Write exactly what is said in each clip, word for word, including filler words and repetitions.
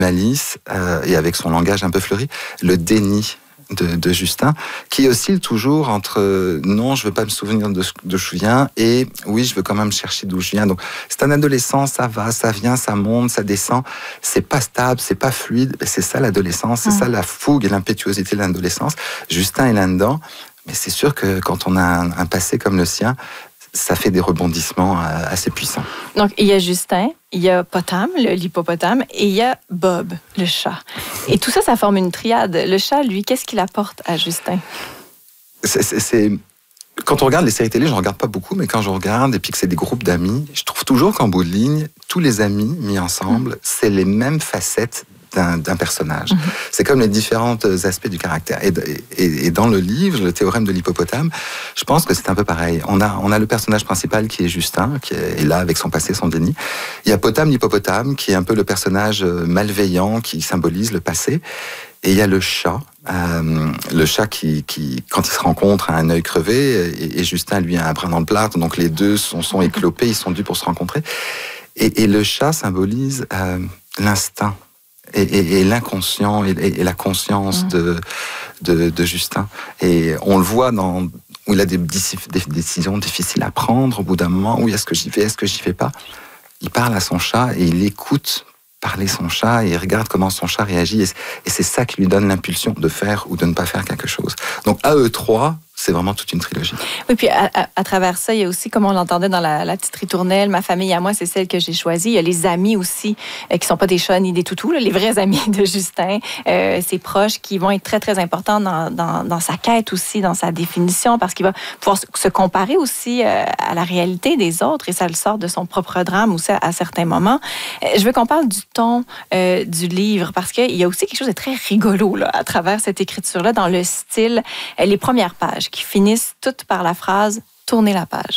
malice euh, et avec son langage un peu fleuri, le déni de, de Justin, qui oscille toujours entre euh, non, je veux pas me souvenir de d'où je viens et oui, je veux quand même chercher d'où je viens. Donc c'est un adolescent, ça va, ça vient, ça monte, ça descend. C'est pas stable, c'est pas fluide. C'est ça l'adolescence, c'est mmh. ça la fougue et l'impétuosité de l'adolescence. Justin est là-dedans, mais c'est sûr que quand on a un, un passé comme le sien, ça fait des rebondissements assez puissants. Donc, il y a Justin, il y a Potam, l'hippopotame, et il y a Bob, le chat. Et tout ça, ça forme une triade. Le chat, lui, qu'est-ce qu'il apporte à Justin? C'est... c'est, c'est... Quand on regarde les séries télé, je ne regarde pas beaucoup, mais quand je regarde, et puis que c'est des groupes d'amis, je trouve toujours qu'en bout de ligne, tous les amis mis ensemble, mmh. c'est les mêmes facettes D'un, d'un personnage. Mmh. C'est comme les différents aspects du caractère. Et, et, et dans le livre, le théorème de l'hippopotame, je pense que c'est un peu pareil. On a, on a le personnage principal qui est Justin, qui est là avec son passé, son déni. Il y a Potam l'hippopotame, qui est un peu le personnage malveillant, qui symbolise le passé. Et il y a le chat, euh, le chat qui, qui, quand ils se rencontrent, a un œil crevé, et, et Justin, lui, a un brin dans le plâtre. Donc les deux sont, sont éclopés, ils sont dus pour se rencontrer. Et, et le chat symbolise euh, l'instinct. Et, et, et l'inconscient et, et la conscience mmh. de, de, de Justin. Et on le voit dans, où il a des, des décisions difficiles à prendre au bout d'un moment. Oui, est-ce que j'y vais, est-ce que j'y vais pas? Il parle à son chat et il écoute parler son chat et il regarde comment son chat réagit. Et, et c'est ça qui lui donne l'impulsion de faire ou de ne pas faire quelque chose. Donc à eux trois, c'est vraiment toute une trilogie. Oui, puis à, à, à travers ça, il y a aussi, comme on l'entendait dans la, la petite ritournelle, ma famille à moi, c'est celle que j'ai choisie. Il y a les amis aussi, euh, qui ne sont pas des chats ni des toutous, là, les vrais amis de Justin, euh, ses proches, qui vont être très, très importants dans, dans, dans sa quête aussi, dans sa définition, parce qu'il va pouvoir se comparer aussi euh, à la réalité des autres, et ça le sort de son propre drame aussi à, à certains moments. Euh, je veux qu'on parle du ton euh, du livre, parce qu'il y a aussi quelque chose de très rigolo là, à travers cette écriture-là, dans le style, euh, les premières pages, qui finissent toutes par la phrase « tournez la page ».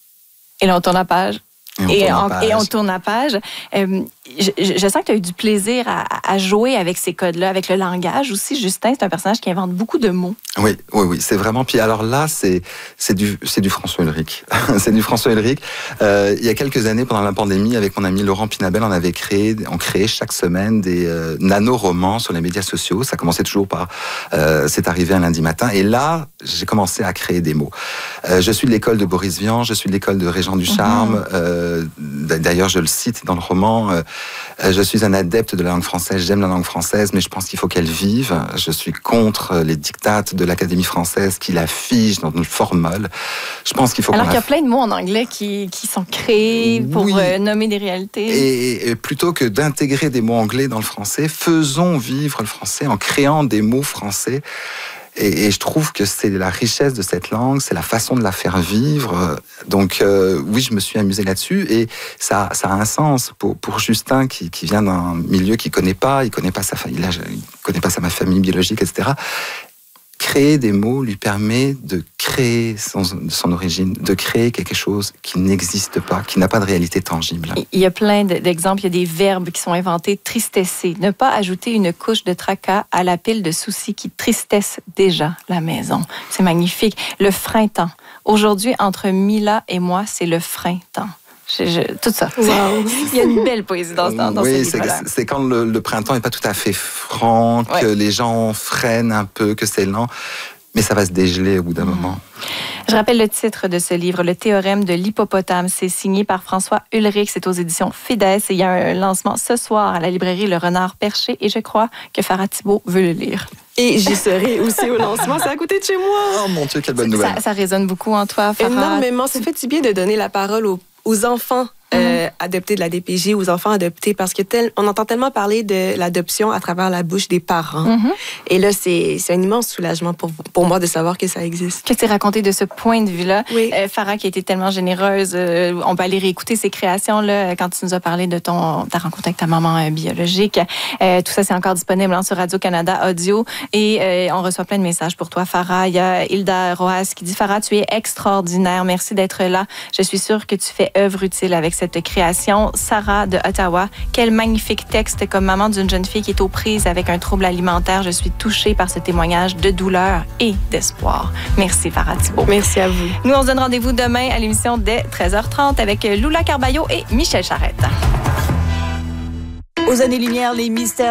Et là, on tourne la page. Et on, et, tourne, on, la page. et on tourne la page. Euh, je, je sens que tu as eu du plaisir à, à jouer avec ces codes-là, avec le langage aussi. Justin, c'est un personnage qui invente beaucoup de mots. Oui, oui, oui, c'est vraiment... Puis alors là, c'est, c'est, du, c'est du François Ulrich. c'est du François Ulrich. Euh, il y a quelques années, pendant la pandémie, avec mon ami Laurent Pinabel, on avait créé, on créait chaque semaine des euh, nano-romans sur les médias sociaux. Ça commençait toujours par... Euh, c'est arrivé un lundi matin. Et là, j'ai commencé à créer des mots. Euh, je suis de l'école de Boris Vian, je suis de l'école de Régent Ducharme. Mm-hmm. Euh, d'ailleurs, je le cite dans le roman. Euh, je suis un adepte de la langue française, j'aime la langue française, mais je pense qu'il faut qu'elle vive. Je suis contre les dictates de l'Académie française qui la fige dans une formule. Je pense qu'il faut Alors qu'on qu'il y a plein de mots en anglais qui, qui sont créés pour oui. euh, nommer des réalités. Et, et plutôt que d'intégrer des mots anglais dans le français, faisons vivre le français en créant des mots français. Et, et je trouve que c'est la richesse de cette langue, c'est la façon de la faire vivre. Donc euh, oui, je me suis amusé là-dessus et ça, ça a un sens pour, pour Justin qui, qui vient d'un milieu qu'il connaît pas, il connaît pas sa famille, il connaît pas sa famille biologique, et cetera. Créer des mots lui permet de créer son, son origine, de créer quelque chose qui n'existe pas, qui n'a pas de réalité tangible. Il y a plein d'exemples, il y a des verbes qui sont inventés. Tristesser, ne pas ajouter une couche de tracas à la pile de soucis qui tristessent déjà la maison. C'est magnifique. Le frein-temps. Aujourd'hui, entre Mila et moi, c'est le frein-temps. Je, je, tout ça. Wow. Il y a une belle poésie dans, dans, dans oui, ce livre-là. C'est, c'est quand le, le printemps n'est pas tout à fait franc, que ouais. les gens freinent un peu, que c'est lent, mais ça va se dégeler au bout d'un mmh. moment. Je rappelle le titre de ce livre, Le théorème de l'hippopotame. C'est signé par François Ulrich. C'est aux éditions Fides. Et il y a un lancement ce soir à la librairie Le Renard Perché. Et je crois que Farah Thibault veut le lire. Et j'y serai aussi au lancement. C'est à côté de chez moi. Oh mon Dieu, quelle bonne nouvelle. Ça, ça résonne beaucoup en toi, Farah. Énormément. Ça fait du bien de donner la parole aux aux enfants euh, adoptés de la D P J, aux enfants adoptés, parce que tel, on entend tellement parler de l'adoption à travers la bouche des parents. Mm-hmm. Et là, c'est, c'est un immense soulagement pour, pour moi de savoir que ça existe. Que tu raconté de ce point de vue-là. Oui. Euh, Farah, qui a été tellement généreuse, euh, on peut aller réécouter ses créations là, quand tu nous as parlé de ton, ta rencontre avec ta maman euh, biologique. Euh, tout ça, c'est encore disponible hein, sur Radio-Canada Audio. Et euh, on reçoit plein de messages pour toi, Farah. Il y a Hilda Roas qui dit « Farah, tu es extraordinaire. Merci d'être là. Je suis sûre que tu fais œuvre utile avec cette création. » Sarah de Ottawa, quel magnifique texte comme maman d'une jeune fille qui est aux prises avec un trouble alimentaire. Je suis touchée par ce témoignage de douleur et d'espoir. Merci Farah Thibault. Merci à vous. Nous, on se donne rendez-vous demain à l'émission dès treize heures trente avec Lula Carballo et Michel Charette. Aux années-lumière, les mystères